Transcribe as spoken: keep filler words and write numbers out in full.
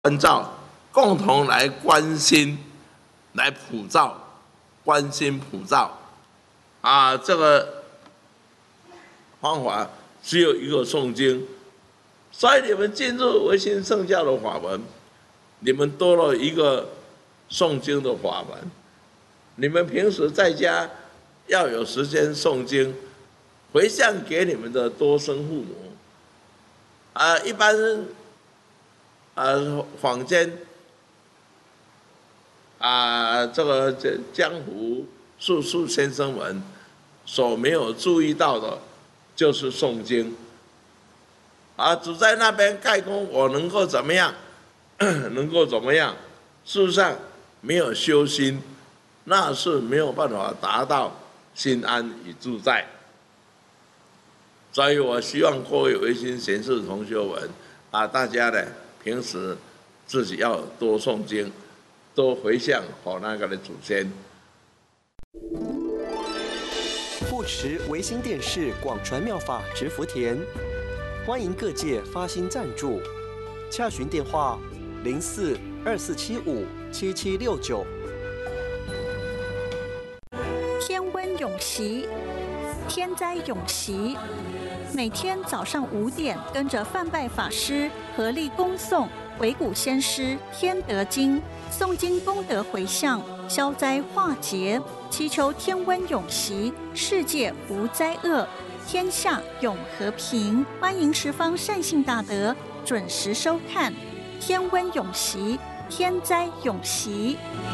关照，共同来关心，来普照，关心普照，啊，这个方法只有一个诵经，所以你们进入维新圣教的法门，你们多了一个诵经的法门。你们平时在家要有时间诵经，回向给你们的多生父母。啊，一般啊坊间啊这个这江湖术数先生们所没有注意到的，就是诵经。啊，只在那边盖功，我能够怎么样？能够怎么样？事实上没有修心，那是没有办法达到心安与自在。所以我希望各位维新贤士同学们啊，大家呢平时自己要多诵经，多回向给那个的祖先。 护持维新电视广传妙法植福田，欢迎各界发心赞助，洽询电话零四二四七五七七六九。 天温永习，天灾永习。每天早上五点，跟着范拜法师合力恭诵鬼谷先师《天德经》，诵经功德回向，消灾化劫，祈求天温永习，世界无灾厄，天下永和平。欢迎十方善信大德准时收看《天温永习》，天灾永习。